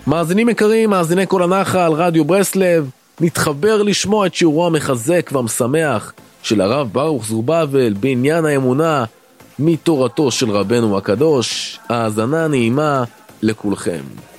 מאזינים יקרים, מאזיני כל הנחל, רדיו ברסלב, נתחבר לשמוע את שיעורו המחזק והמשמח של הרב ברוך זרובבל בעניין האמונה מתורתו של רבנו הקדוש. האזנה נעימה לכולכם.